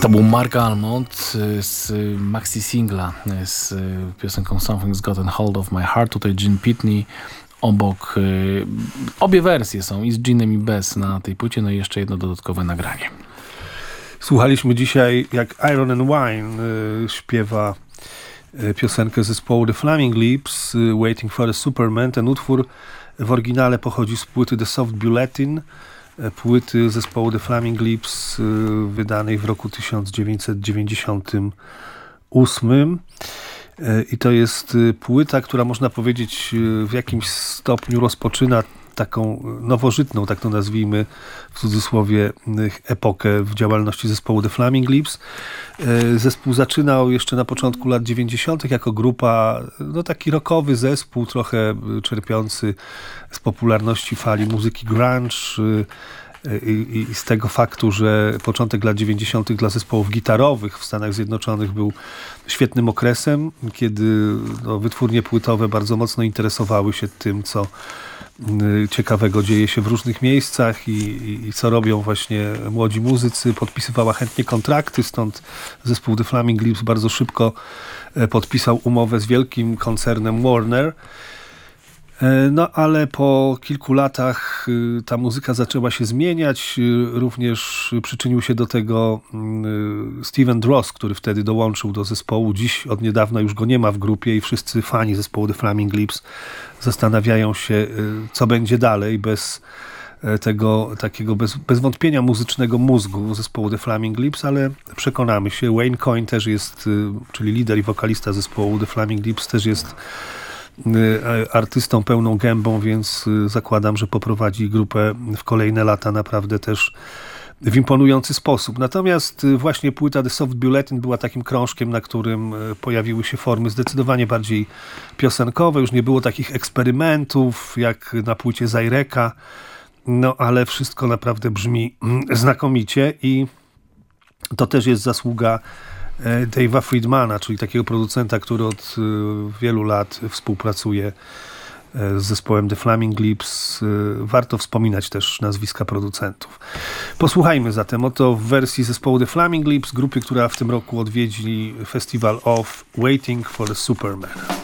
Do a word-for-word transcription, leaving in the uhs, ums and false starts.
To był Mark Almond z maxi singla z piosenką Something's Gotten Hold of My Heart. Tutaj Gene Pitney obok. Obie wersje są i z Gene'em i bez na tej płycie, no i jeszcze jedno dodatkowe nagranie. Słuchaliśmy dzisiaj, jak Iron and Wine y, śpiewa y, piosenkę zespołu The Flaming Lips, y, Waiting for a Superman. Ten utwór w oryginale pochodzi z płyty The Soft Bulletin, y, płyty zespołu The Flaming Lips, y, wydanej w roku tysiąc dziewięćset dziewięćdziesiątym ósmym. Y, I to jest y, płyta, która można powiedzieć y, w jakimś stopniu rozpoczyna taką nowożytną, tak to nazwijmy w cudzysłowie, epokę w działalności zespołu The Flaming Lips. Zespół zaczynał jeszcze na początku lat dziewięćdziesiątych jako grupa, no taki rockowy zespół, trochę czerpiący z popularności fali muzyki grunge i, i z tego faktu, że początek lat dziewięćdziesiątych dla zespołów gitarowych w Stanach Zjednoczonych był świetnym okresem, kiedy no, wytwórnie płytowe bardzo mocno interesowały się tym, co ciekawego dzieje się w różnych miejscach i, i, i co robią właśnie młodzi muzycy. Podpisywała chętnie kontrakty, stąd zespół The Flaming Lips bardzo szybko podpisał umowę z wielkim koncernem Warner. No ale po kilku latach ta muzyka zaczęła się zmieniać. Również przyczynił się do tego Steven Dross, który wtedy dołączył do zespołu. Dziś od niedawna już go nie ma w grupie i wszyscy fani zespołu The Flaming Lips zastanawiają się, co będzie dalej bez tego takiego bez, bez wątpienia muzycznego mózgu zespołu The Flaming Lips, ale przekonamy się. Wayne Coyne też jest, czyli lider i wokalista zespołu The Flaming Lips, też jest artystą pełną gębą, więc zakładam, że poprowadzi grupę w kolejne lata naprawdę też w imponujący sposób. Natomiast właśnie płyta The Soft Bulletin była takim krążkiem, na którym pojawiły się formy zdecydowanie bardziej piosenkowe. Już nie było takich eksperymentów jak na płycie Zajreka, no ale wszystko naprawdę brzmi znakomicie i to też jest zasługa Dave'a Friedmana, czyli takiego producenta, który od wielu lat współpracuje z zespołem The Flaming Lips. Warto wspominać też nazwiska producentów. Posłuchajmy zatem oto w wersji zespołu The Flaming Lips, grupy, która w tym roku odwiedzi festiwal of Waiting for a Superman.